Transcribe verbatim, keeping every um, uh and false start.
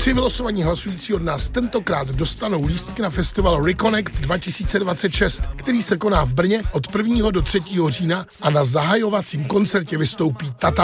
Tři vylosovaní hlasující od nás tentokrát dostanou lístky na festival Reconnect dva tisíce dvacet šest, který se koná v Brně od prvního do třetího října a na zahajovacím koncertě vystoupí Tata.